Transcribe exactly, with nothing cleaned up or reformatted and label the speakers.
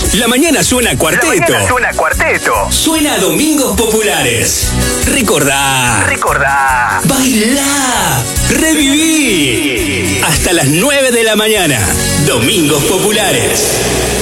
Speaker 1: La mañana suena cuarteto.
Speaker 2: La mañana suena cuarteto.
Speaker 1: Suena a Domingos Populares. Recordá.
Speaker 2: Recordá.
Speaker 1: Bailá. Reviví. Hasta las nueve de la mañana. Domingos Populares.